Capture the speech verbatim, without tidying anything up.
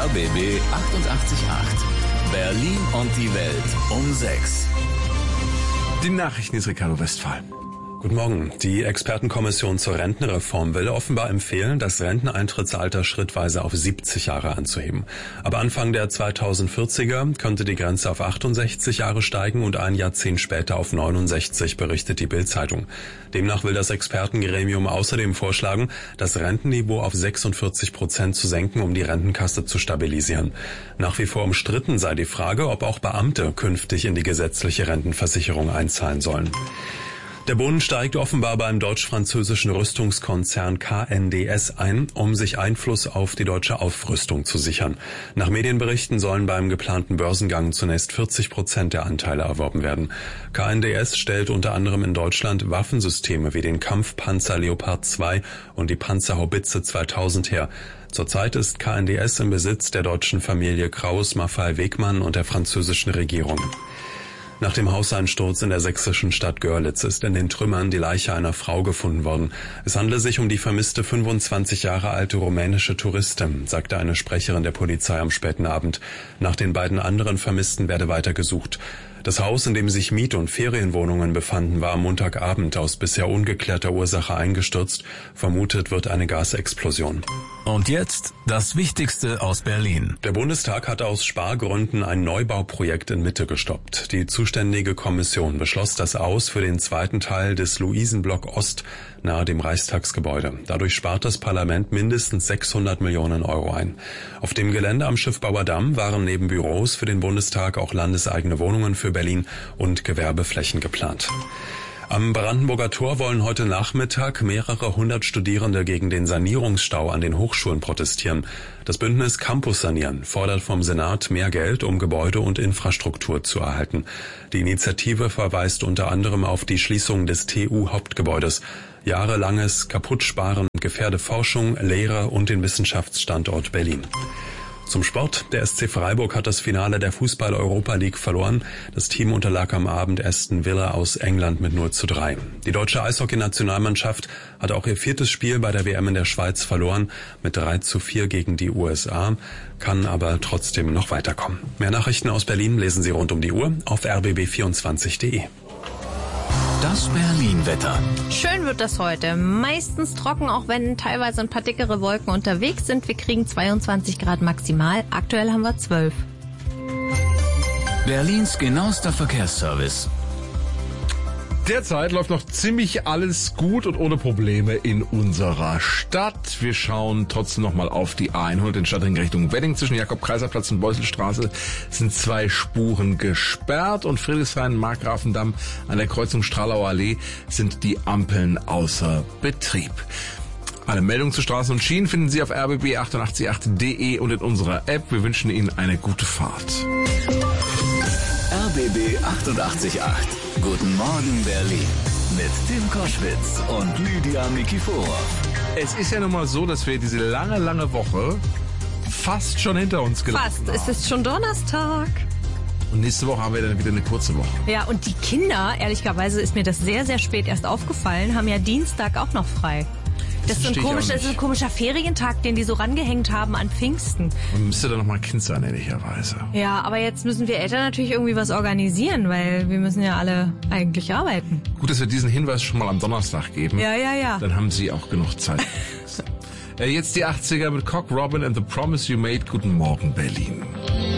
R B B achtundachtzig Komma acht. Berlin und die Welt um sechs. Die Nachrichten ist Ricardo Westphal. Guten Morgen. Die Expertenkommission zur Rentenreform will offenbar empfehlen, das Renteneintrittsalter schrittweise auf siebzig Jahre anzuheben. Aber Anfang der zweitausendvierziger könnte die Grenze auf achtundsechzig Jahre steigen und ein Jahrzehnt später auf neunundsechzig, berichtet die Bild-Zeitung. Demnach will das Expertengremium außerdem vorschlagen, das Rentenniveau auf sechsundvierzig Prozent zu senken, um die Rentenkasse zu stabilisieren. Nach wie vor umstritten sei die Frage, ob auch Beamte künftig in die gesetzliche Rentenversicherung einzahlen sollen. Der Bund steigt offenbar beim deutsch-französischen Rüstungskonzern K N D S ein, um sich Einfluss auf die deutsche Aufrüstung zu sichern. Nach Medienberichten sollen beim geplanten Börsengang zunächst vierzig Prozent der Anteile erworben werden. K N D S stellt unter anderem in Deutschland Waffensysteme wie den Kampfpanzer Leopard zwei und die Panzerhaubitze zweitausend her. Zurzeit ist K N D S im Besitz der deutschen Familie Krauss-Maffei-Wegmann und der französischen Regierung. Nach dem Hauseinsturz in der sächsischen Stadt Görlitz ist in den Trümmern die Leiche einer Frau gefunden worden. Es handele sich um die vermisste fünfundzwanzig Jahre alte rumänische Touristin, sagte eine Sprecherin der Polizei am späten Abend. Nach den beiden anderen Vermissten werde weiter gesucht. Das Haus, in dem sich Miet- und Ferienwohnungen befanden, war am Montagabend aus bisher ungeklärter Ursache eingestürzt. Vermutet wird eine Gasexplosion. Und jetzt das Wichtigste aus Berlin. Der Bundestag hat aus Spargründen ein Neubauprojekt in Mitte gestoppt. Die zuständige Kommission beschloss das Aus für den zweiten Teil des Luisenblock Ost nahe dem Reichstagsgebäude. Dadurch spart das Parlament mindestens sechshundert Millionen Euro ein. Auf dem Gelände am Schiffbauer Damm waren neben Büros für den Bundestag auch landeseigene Wohnungen für Berlin und Gewerbeflächen geplant. Am Brandenburger Tor wollen heute Nachmittag mehrere hundert Studierende gegen den Sanierungsstau an den Hochschulen protestieren. Das Bündnis Campus Sanieren fordert vom Senat mehr Geld, um Gebäude und Infrastruktur zu erhalten. Die Initiative verweist unter anderem auf die Schließung des T U-Hauptgebäudes. Jahrelanges Kaputtsparen gefährde Forschung, Lehre und den Wissenschaftsstandort Berlin. Zum Sport. Der S C Freiburg hat das Finale der Fußball-Europa League verloren. Das Team unterlag am Abend Aston Villa aus England mit null zu drei. Die deutsche Eishockey-Nationalmannschaft hat auch ihr viertes Spiel bei der W M in der Schweiz verloren, mit drei zu vier gegen die U S A, kann aber trotzdem noch weiterkommen. Mehr Nachrichten aus Berlin lesen Sie rund um die Uhr auf r b b vierundzwanzig punkt de. Das Berlin-Wetter. Schön wird das heute. Meistens trocken, auch wenn teilweise ein paar dickere Wolken unterwegs sind. Wir kriegen zweiundzwanzig Grad maximal. Aktuell haben wir zwölf. Berlins genauester Verkehrsservice. Derzeit läuft noch ziemlich alles gut und ohne Probleme in unserer Stadt. Wir schauen trotzdem nochmal auf die A hundert in Stadtring Richtung Wedding. Zwischen Jakob-Kaiser-Platz und Beuselstraße sind zwei Spuren gesperrt und Friedrichshain-Markgrafendamm an der Kreuzung Stralauer Allee sind die Ampeln außer Betrieb. Alle Meldungen zu Straßen und Schienen finden Sie auf r b b achtundachtzig Komma acht punkt de und in unserer App. Wir wünschen Ihnen eine gute Fahrt. R B B achtundachtzig Komma acht. Guten Morgen Berlin mit Tim Koschwitz und Lydia Nikiforov. Es ist ja nun mal so, dass wir diese lange, lange Woche fast schon hinter uns gelassen Fast. haben. Es ist schon Donnerstag. Und nächste Woche haben wir dann wieder eine kurze Woche. Ja, und die Kinder, ehrlicherweise ist mir das sehr, sehr spät erst aufgefallen, haben ja Dienstag auch noch frei. Das ist, ein komisch, das ist ein komischer Ferientag, den die so rangehängt haben an Pfingsten. Man müsste dann noch mal Kind sein, ehrlicherweise. Ja, aber jetzt müssen wir Eltern natürlich irgendwie was organisieren, weil wir müssen ja alle eigentlich arbeiten. Gut, dass wir diesen Hinweis schon mal am Donnerstag geben. Ja, ja, ja. Dann haben Sie auch genug Zeit. äh, jetzt die achtziger mit Cock Robin and the Promise You Made. Guten Morgen, Berlin.